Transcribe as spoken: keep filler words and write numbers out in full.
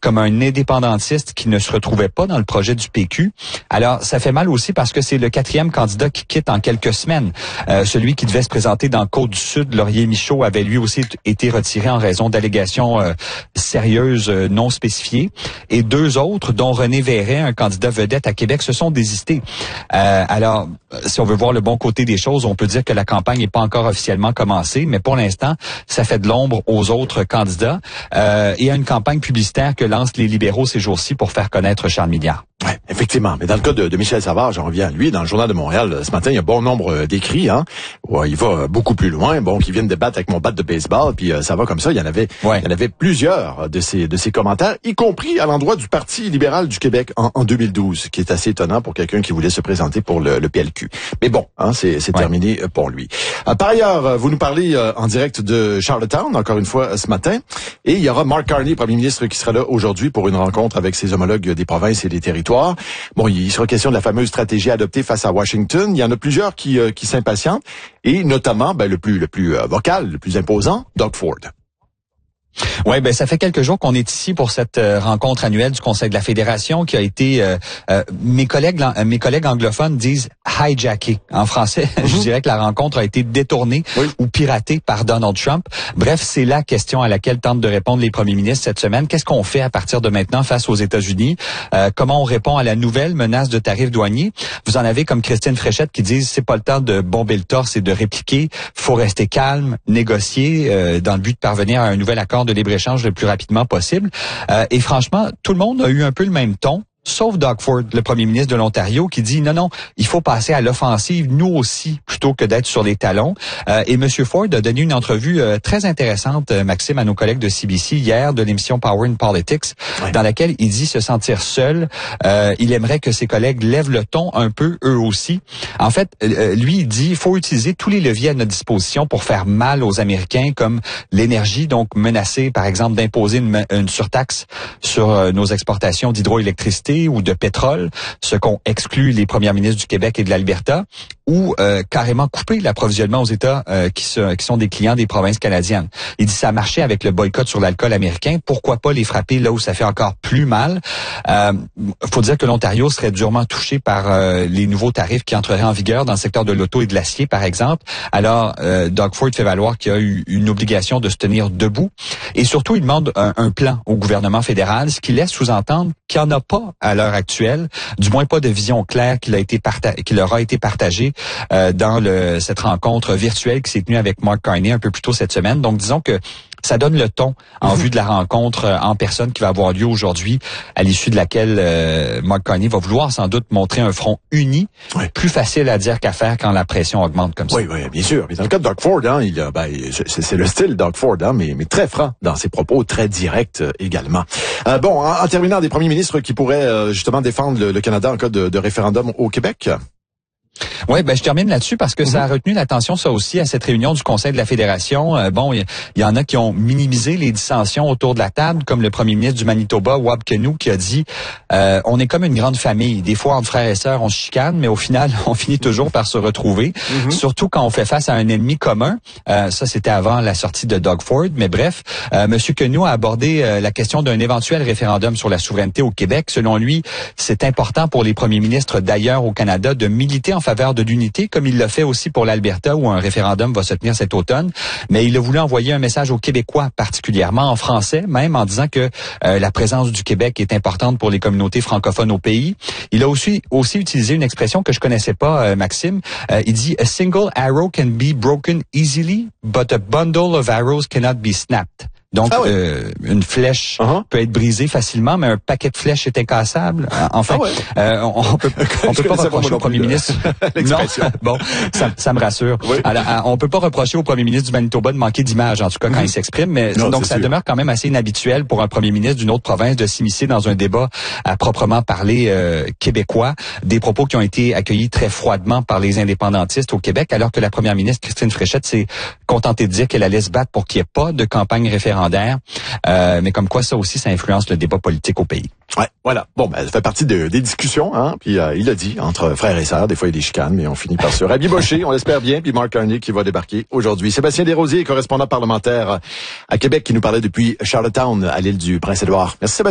comme un indépendantiste qui ne se retrouvait pas dans le projet du P Q. Alors, ça fait mal aussi parce que c'est le quatrième candidat qui quitte en quelques semaines. Euh, celui qui devait se présenter dans Côte-du-Sud, Laurier-Michaud, avait lui aussi été retiré en raison d'allégations euh, sérieuses euh, non spécifiées. Et deux autres, dont René Verret, un candidat vedette à Québec, se sont désistés. Euh, alors, si on veut voir le bon côté des choses, on peut dire que la campagne n'est pas encore officiellement commencée, mais pour l'instant, ça fait de l'ombre aux autres candidats euh, et à une campagne publicitaire que lancent les libéraux ces jours-ci pour faire connaître Charles Milliard. Ouais, effectivement. Mais dans le cas de, de Michel Savard, j'en reviens à lui, dans le Journal de Montréal, ce matin, il y a bon nombre d'écrits, hein. Ouais, il va beaucoup plus loin, bon, qui viennent débattre avec mon bat de baseball, puis euh, ça va comme ça. Il y en avait, ouais. il y en avait plusieurs de ces, de ces commentaires, y compris à l'endroit du Parti libéral du Québec en, en deux mille douze, qui est assez étonnant pour quelqu'un qui voulait se présenter pour le, le P L Q. Mais bon, hein, c'est, c'est ouais. terminé pour lui. Euh, par ailleurs, vous nous parlez euh, en direct de Charlottetown, encore une fois, ce matin, et il y aura Mark Carney, premier ministre, qui sera là aujourd'hui pour une rencontre avec ses homologues des provinces et des territoires. Bon, il sera question de la fameuse stratégie adoptée face à Washington. Il y en a plusieurs qui, euh, qui s'impatientent, et notamment ben, le plus, le plus euh, vocal, le plus imposant, Doug Ford. Oui, ben ça fait quelques jours qu'on est ici pour cette euh, rencontre annuelle du Conseil de la Fédération qui a été, euh, euh, mes collègues euh, mes collègues anglophones disent hijacké. En français, mm-hmm. je dirais que la rencontre a été détournée oui. ou piratée par Donald Trump. Bref, c'est la question à laquelle tentent de répondre les premiers ministres cette semaine. Qu'est-ce qu'on fait à partir de maintenant face aux États-Unis? Euh, comment on répond à la nouvelle menace de tarifs douaniers? Vous en avez comme Christine Fréchette qui disent c'est pas le temps de bomber le torse et de répliquer. Faut rester calme, négocier euh, dans le but de parvenir à un nouvel accord de libre-échange le plus rapidement possible. Euh, et franchement, tout le monde a eu un peu le même ton. Sauf Doug Ford, le premier ministre de l'Ontario, qui dit non, non, il faut passer à l'offensive, nous aussi, plutôt que d'être sur les talons. Euh, et M. Ford a donné une entrevue euh, très intéressante, euh, Maxime, à nos collègues de C B C hier, de l'émission Power in Politics, ouais. dans laquelle il dit se sentir seul. Euh, il aimerait que ses collègues lèvent le ton un peu, eux aussi. En fait, euh, lui, il dit il faut utiliser tous les leviers à notre disposition pour faire mal aux Américains, comme l'énergie, donc menacer, par exemple, d'imposer une, une surtaxe sur euh, nos exportations d'hydroélectricité ou de pétrole, ce qu'ont exclu les premiers ministres du Québec et de l'Alberta, ou euh, carrément couper l'approvisionnement aux États euh, qui, se, qui sont des clients des provinces canadiennes. Il dit ça a marché avec le boycott sur l'alcool américain, pourquoi pas les frapper là où ça fait encore plus mal? Euh, faut dire que l'Ontario serait durement touché par euh, les nouveaux tarifs qui entreraient en vigueur dans le secteur de l'auto et de l'acier, par exemple. Alors, euh, Doug Ford fait valoir qu'il y a eu une obligation de se tenir debout. Et surtout, il demande un, un plan au gouvernement fédéral, ce qui laisse sous-entendre qu'il n'y en a pas à l'heure actuelle, du moins pas de vision claire qui, a été parta- qui leur a été partagée euh, dans le, cette rencontre virtuelle qui s'est tenue avec Mark Carney un peu plus tôt cette semaine. Donc, disons que ça donne le ton en mmh. vue de la rencontre euh, en personne qui va avoir lieu aujourd'hui, à l'issue de laquelle euh, Mark Carney va vouloir sans doute montrer un front uni, oui. plus facile à dire qu'à faire quand la pression augmente comme ça. Oui, oui, bien sûr. Mais dans le cas de Doug Ford, hein, il a, ben, c'est, c'est le style Doug Ford, hein, mais, mais très franc dans ses propos, très direct euh, également. Euh, bon, en, en terminant, des premiers ministres qui pourraient euh, justement défendre le, le Canada en cas de, de référendum au Québec. Oui, ben je termine là-dessus parce que mm-hmm. ça a retenu l'attention, ça aussi, à cette réunion du Conseil de la Fédération. Euh, bon, il y, y en a qui ont minimisé les dissensions autour de la table, comme le premier ministre du Manitoba, Wab Kinew, qui a dit euh, on est comme une grande famille. Des fois, entre frères et sœurs, on se chicane, mais au final, on finit toujours par se retrouver, mm-hmm. surtout quand on fait face à un ennemi commun. Euh, ça, c'était avant la sortie de Doug Ford, mais bref, euh, M. Kinew a abordé euh, la question d'un éventuel référendum sur la souveraineté au Québec. Selon lui, c'est important pour les premiers ministres d'ailleurs au Canada de militer en faveur de l'unité, comme il l'a fait aussi pour l'Alberta, où un référendum va se tenir cet automne. Mais il a voulu envoyer un message aux Québécois, particulièrement en français, même en disant que euh, la présence du Québec est importante pour les communautés francophones au pays. Il a aussi, aussi utilisé une expression que je connaissais pas, euh, Maxime. Euh, il dit « A single arrow can be broken easily, but a bundle of arrows cannot be snapped ». Donc, ah oui. euh, une flèche uh-huh. peut être brisée facilement, mais un paquet de flèches est incassable. Enfin, ah ouais. euh, on, on peut, on peut pas reprocher au premier ministre. Non, bon, ça, ça me rassure. Oui. Alors, on peut pas reprocher au premier ministre du Manitoba de manquer d'image, en tout cas quand mm-hmm. il s'exprime. Mais non, donc, ça sûr. demeure quand même assez inhabituel pour un premier ministre d'une autre province de s'immiscer dans un débat à proprement parler euh, québécois. Des propos qui ont été accueillis très froidement par les indépendantistes au Québec, alors que la première ministre Christine Fréchette s'est contentée de dire qu'elle allait se battre pour qu'il n'y ait pas de campagne référendaire. Euh, mais comme quoi ça aussi, ça influence le débat politique au pays. Ouais, voilà. Bon, ben, ça fait partie de, des discussions, hein. Puis euh, il l'a dit, entre frères et sœurs, des fois il y a des chicanes, mais on finit par se rabibocher, on l'espère bien. Puis Mark Carney qui va débarquer aujourd'hui. Sébastien Desrosiers, correspondant parlementaire à Québec, qui nous parlait depuis Charlottetown, à l'île du Prince-Édouard. Merci Sébastien.